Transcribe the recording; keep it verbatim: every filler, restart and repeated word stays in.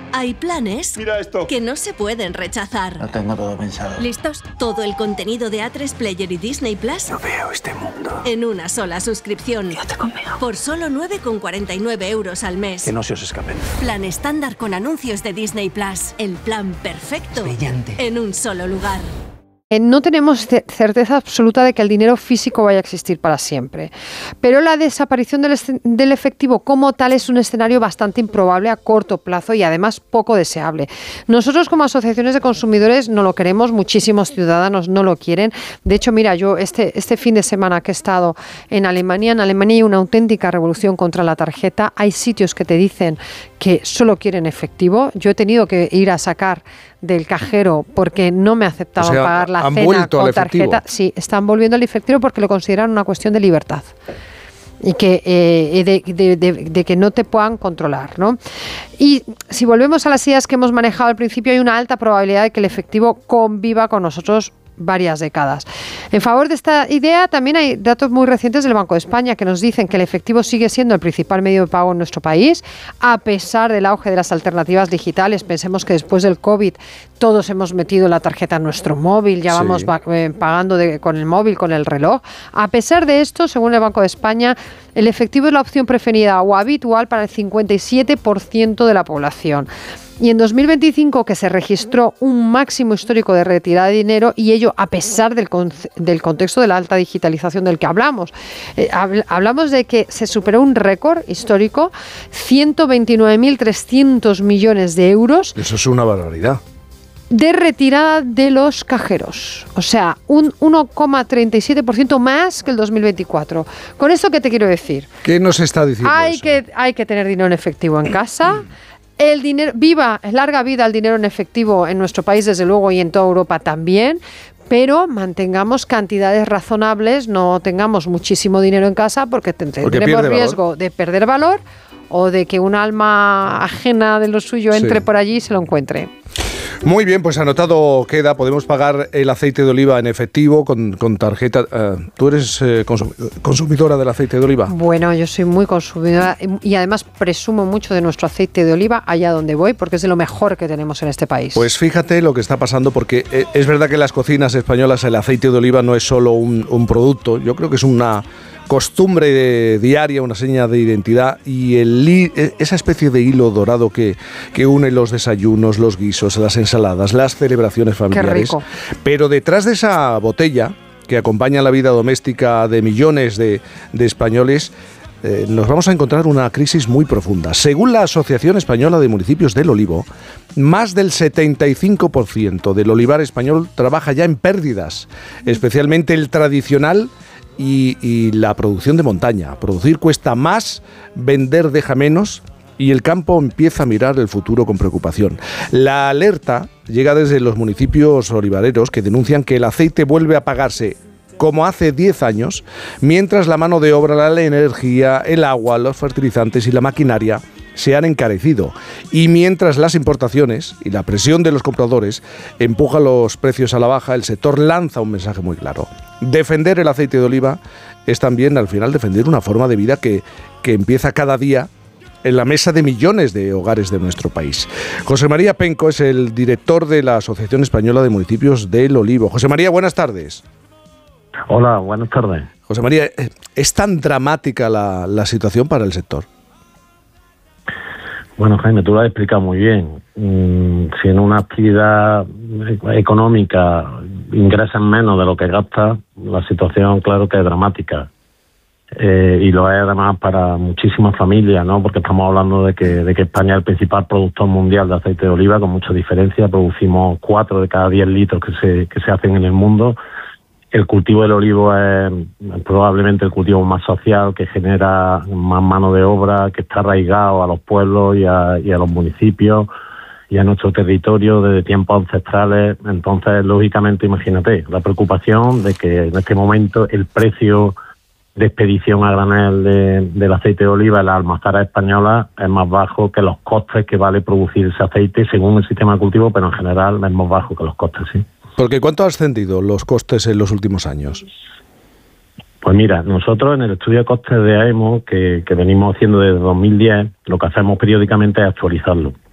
Hay planes Mira esto. que no se pueden rechazar. Lo tengo todo pensado. ¿Listos? Todo el contenido de A tres Player y Disney Plus No veo este mundo. en una sola suscripción. Quédate conmigo. Por solo nueve con cuarenta y nueve euros al mes. Que no se os escapen. Plan estándar con anuncios de Disney Plus. El plan perfecto. Brillante. En un solo lugar. Eh, no tenemos ce- certeza absoluta de que el dinero físico vaya a existir para siempre, pero la desaparición del, escen- del efectivo como tal es un escenario bastante improbable a corto plazo y además poco deseable. Nosotros como asociaciones de consumidores no lo queremos, muchísimos ciudadanos no lo quieren. De hecho, mira, yo este, este fin de semana que he estado en Alemania, en Alemania hay una auténtica revolución contra la tarjeta. Hay sitios que te dicen que solo quieren efectivo. Yo he tenido que ir a sacar del cajero porque no me aceptaban O sea, pagar la han cena vuelto con al efectivo. tarjeta. Sí, están volviendo al efectivo porque lo consideran una cuestión de libertad y que eh, de, de, de, de que no te puedan controlar, ¿no? Y si volvemos a las ideas que hemos manejado al principio, hay una alta probabilidad de que el efectivo conviva con nosotros varias décadas. En favor de esta idea también hay datos muy recientes del Banco de España que nos dicen que el efectivo sigue siendo el principal medio de pago en nuestro país, a pesar del auge de las alternativas digitales. Pensemos que después del COVID todos hemos metido la tarjeta en nuestro móvil, ya Sí. vamos va- eh, pagando de- con el móvil, con el reloj. A pesar de esto, según el Banco de España, el efectivo es la opción preferida o habitual para el cincuenta y siete por ciento de la población. Y en dos mil veinticinco, que se registró un máximo histórico de retirada de dinero, y ello a pesar del, con- del contexto de la alta digitalización del que hablamos. Eh, habl- hablamos de que se superó un récord histórico, ciento veintinueve mil trescientos millones de euros Eso es una barbaridad. de retirada de los cajeros. O sea, un uno coma treinta y siete por ciento más que el dos mil veinticuatro. ¿Con esto qué te quiero decir? ¿Qué nos está diciendo Hay eso? que, hay que tener dinero en efectivo en casa. El dinero, viva, larga vida al dinero en efectivo en nuestro país, desde luego, y en toda Europa también. Pero mantengamos cantidades razonables, no tengamos muchísimo dinero en casa porque te- Porque tendremos pierde riesgo valor. de perder valor o de que un alma ajena de lo suyo entre Sí. por allí y se lo encuentre. Muy bien, pues anotado queda. Podemos pagar el aceite de oliva en efectivo con, con tarjeta. Eh, ¿Tú eres eh, consum- consumidora del aceite de oliva? Bueno, yo soy muy consumidora y además presumo mucho de nuestro aceite de oliva allá donde voy porque es de lo mejor que tenemos en este país. Pues fíjate lo que está pasando, porque eh, es verdad que en las cocinas españolas el aceite de oliva no es solo un, un producto, yo creo que es una costumbre de- diaria, una seña de identidad, y el, hi- eh, esa especie de hilo dorado que, que une los desayunos, los guisos, las ensaladas, las celebraciones familiares. rico. Pero detrás de esa botella que acompaña la vida doméstica de millones de, de españoles, eh, nos vamos a encontrar una crisis muy profunda. Según la Asociación Española de Municipios del Olivo, más del setenta y cinco por ciento del olivar español trabaja ya en pérdidas, especialmente el tradicional y, y la producción de montaña. Producir cuesta más, vender deja menos, y el campo empieza a mirar el futuro con preocupación. La alerta llega desde los municipios olivareros, que denuncian que el aceite vuelve a pagarse como hace diez años, mientras la mano de obra, la energía, el agua, los fertilizantes y la maquinaria se han encarecido, y mientras las importaciones y la presión de los compradores empujan los precios a la baja. El sector lanza un mensaje muy claro: defender el aceite de oliva es también, al final, defender una forma de vida que, que empieza cada día en la mesa de millones de hogares de nuestro país. José María Penco es el director de la Asociación Española de Municipios del Olivo. José María, buenas tardes. Hola, buenas tardes. José María, ¿es tan dramática la, la situación para el sector? Bueno, Jaime, tú lo has explicado muy bien. Mm, si en una actividad económica ingresas menos de lo que gastas, la situación, claro que es dramática. Eh, y lo es además para muchísimas familias, ¿no? Porque estamos hablando de que, de que España es el principal productor mundial de aceite de oliva, con mucha diferencia. Producimos cuatro de cada diez litros que se, que se hacen en el mundo. El cultivo del olivo es probablemente el cultivo más social, que genera más mano de obra, que está arraigado a los pueblos y a, y a los municipios y a nuestro territorio desde tiempos ancestrales. Entonces, lógicamente, imagínate la preocupación de que en este momento el precio de expedición a granel de, del aceite de oliva en las almazaras españolas es más bajo que los costes que vale producir ese aceite según el sistema de cultivo, pero en general es más bajo que los costes, sí. Porque ¿cuánto han ascendido los costes en los últimos años? Pues mira, nosotros en el estudio de costes de A E M O, que, que venimos haciendo desde dos mil diez, lo que hacemos periódicamente es actualizarlo.